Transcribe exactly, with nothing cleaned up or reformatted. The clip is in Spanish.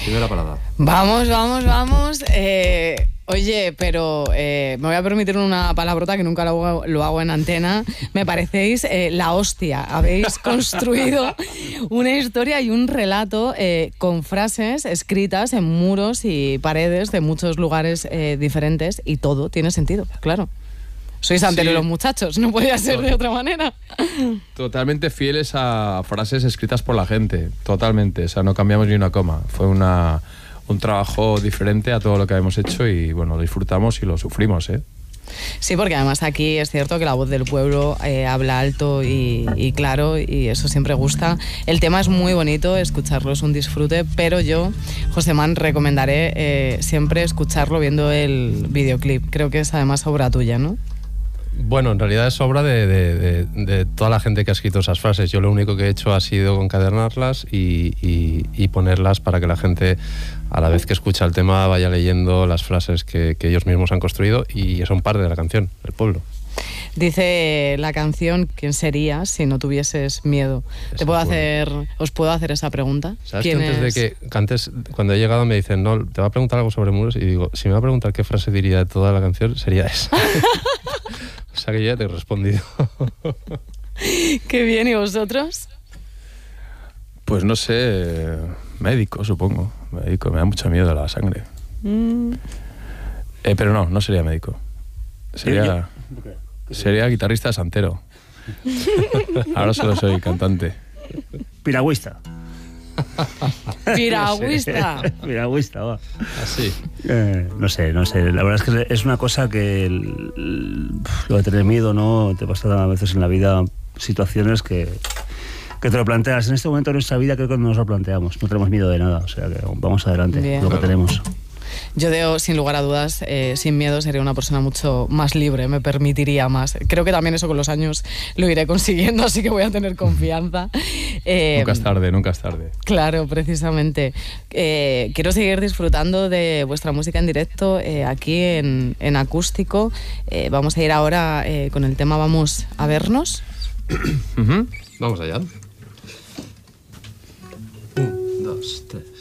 Primera parada. Vamos, vamos, vamos. Eh, oye, pero eh, me voy a permitir una palabrota que nunca lo hago, lo hago en antena. Me parecéis eh, la hostia. Habéis construido una historia y un relato eh, con frases escritas en muros y paredes de muchos lugares eh, diferentes y todo tiene sentido, claro. Sois anteriores los muchachos, no podía ser de otra manera. Totalmente fieles a frases escritas por la gente, totalmente. O sea, no cambiamos ni una coma. Fue una, un trabajo diferente a todo lo que habíamos hecho y, bueno, lo disfrutamos y lo sufrimos, ¿eh? Sí, porque además aquí es cierto que la voz del pueblo eh, habla alto y, y claro, y eso siempre gusta. El tema es muy bonito, escucharlo es un disfrute, pero yo, Josemán, recomendaré eh, siempre escucharlo viendo el videoclip. Creo que es además obra tuya, ¿no? Bueno, en realidad es obra de, de, de, de toda la gente que ha escrito esas frases. Yo lo único que he hecho ha sido encadernarlas y, y, y ponerlas para que la gente, a la vez que escucha el tema, vaya leyendo las frases que, que ellos mismos han construido y son parte de la canción, el pueblo. Dice la canción, ¿quién serías si no tuvieses miedo? ¿Te puedo hacer, ¿Os puedo hacer esa pregunta? ¿Sabes que antes es? de que, antes, cuando he llegado me dicen, no, te va a preguntar algo sobre muros? Y digo, si me va a preguntar qué frase diría de toda la canción, sería esa. O sea que yo ya te he respondido. Qué bien, ¿y vosotros? Pues no sé, médico supongo. Médico, me da mucho miedo la sangre. Mm. Eh, pero no, no sería médico. Sería, sería guitarrista santero. Ahora solo soy cantante. Piragüista. Piragüista. Piragüista, va. Así. Eh, no sé, no sé. La verdad es que es una cosa que el, el, lo de tener miedo, ¿no? Te pasa a veces en la vida situaciones que, que te lo planteas. En este momento de nuestra vida creo que no nos lo planteamos. No tenemos miedo de nada. O sea que vamos adelante. Bien. Lo que tenemos. Yo, Deo, sin lugar a dudas, eh, sin miedo sería una persona mucho más libre, me permitiría más. Creo que también eso con los años lo iré consiguiendo, así que voy a tener confianza. Eh, nunca es tarde, nunca es tarde. Claro, precisamente. Eh, quiero seguir disfrutando de vuestra música en directo eh, aquí en, en acústico. Eh, vamos a ir ahora eh, con el tema Vamos a vernos. Uh-huh. Vamos allá. Un, dos, tres.